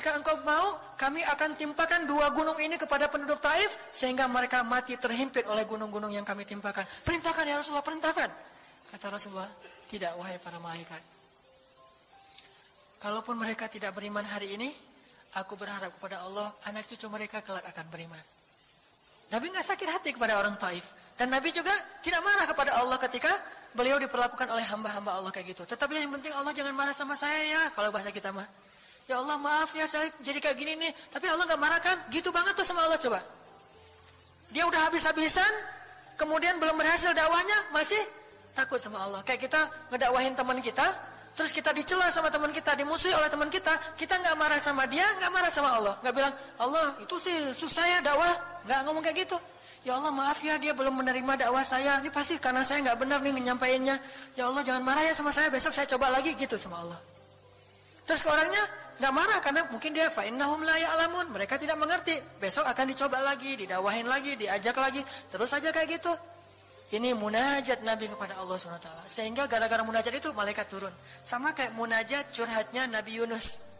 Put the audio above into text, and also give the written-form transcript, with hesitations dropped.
jika engkau mau, kami akan timpakan 2 gunung ini kepada penduduk Taif, sehingga mereka mati terhimpit oleh gunung-gunung yang kami timpakan. Perintahkan ya Rasulullah, perintahkan. Kata Rasulullah, tidak wahai para malaikat. Kalaupun mereka tidak beriman hari ini, aku berharap kepada Allah, anak cucu mereka kelak akan beriman. Nabi nggak sakit hati kepada orang Taif. Dan Nabi juga tidak marah kepada Allah ketika beliau diperlakukan oleh hamba-hamba Allah kayak gitu. Tetapi yang penting Allah jangan marah sama saya ya, kalau bahasa kita mah. Ya Allah maaf ya, saya jadi kayak gini nih. Tapi Allah nggak marah kan? Gitu banget tuh sama Allah coba. Dia udah habis-habisan, kemudian belum berhasil dakwahnya, masih takut sama Allah. Kayak kita ngedakwahin teman kita, terus kita dicela sama teman kita, dimusuhi oleh teman kita nggak marah sama dia, nggak marah sama Allah. Nggak bilang, Allah itu sih susah ya dakwah. Nggak ngomong kayak gitu. Ya Allah maaf ya, dia belum menerima dakwah saya. Ini pasti karena saya nggak benar nih nyampainya. Ya Allah jangan marah ya sama saya, besok saya coba lagi gitu sama Allah. Terus ke orangnya nggak marah karena mungkin dia fa'innahum la ya'lamun, mereka tidak mengerti. Besok akan dicoba lagi, didakwahin lagi, diajak lagi, terus aja kayak gitu. Ini munajat Nabi kepada Allah SWT. Sehingga gara-gara munajat itu malaikat turun. Sama kayak munajat curhatnya Nabi Yunus.